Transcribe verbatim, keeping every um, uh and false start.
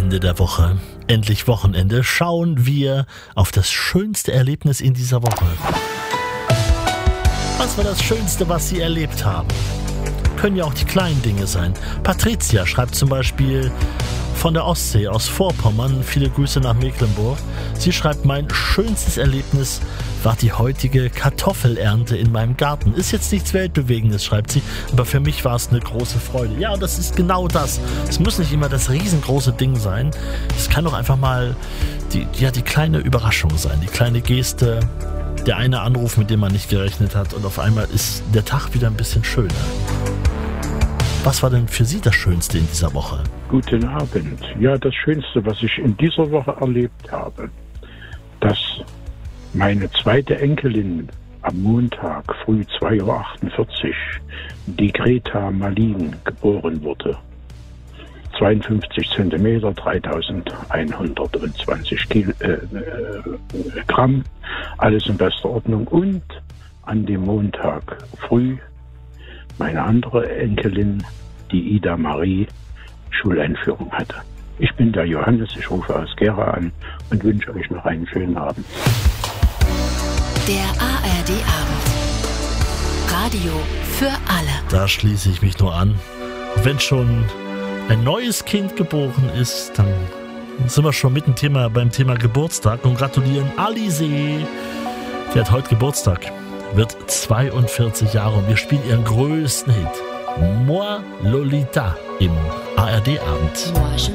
Ende der Woche. Endlich Wochenende. Schauen wir auf das schönste Erlebnis in dieser Woche. Was war das Schönste, was Sie erlebt haben? Können ja auch die kleinen Dinge sein. Patricia schreibt zum Beispiel von der Ostsee aus Vorpommern. Viele Grüße nach Mecklenburg. Sie schreibt, mein schönstes Erlebnis war die heutige Kartoffelernte in meinem Garten. Ist jetzt nichts Weltbewegendes, schreibt sie, aber für mich war es eine große Freude. Ja, und das ist genau das. Es muss nicht immer das riesengroße Ding sein. Es kann doch einfach mal die, ja, die kleine Überraschung sein, die kleine Geste, der eine Anruf, mit dem man nicht gerechnet hat, und auf einmal ist der Tag wieder ein bisschen schöner. Was war denn für Sie das Schönste in dieser Woche? Guten Abend. Ja, das Schönste, was ich in dieser Woche erlebt habe, dass meine zweite Enkelin am Montag früh zwei Uhr achtundvierzig, die Greta Malin, geboren wurde. zweiundfünfzig Zentimeter, dreitausendeinhundertzwanzig Kilo, äh, äh, Gramm, alles in bester Ordnung. Und an dem Montag früh meine andere Enkelin, die Ida Marie, Schuleinführung hatte. Ich bin der Johannes, ich rufe aus Gera an und wünsche euch noch einen schönen Abend. Der A R D-Abend. Radio für alle. Da schließe ich mich nur an. Wenn schon ein neues Kind geboren ist, dann sind wir schon mit dem Thema, beim Thema Geburtstag und gratulieren Alice. Die hat heute Geburtstag, wird zweiundvierzig Jahre und wir spielen ihren größten Hit. Moi Lolita im A R D-Abend. Moi, je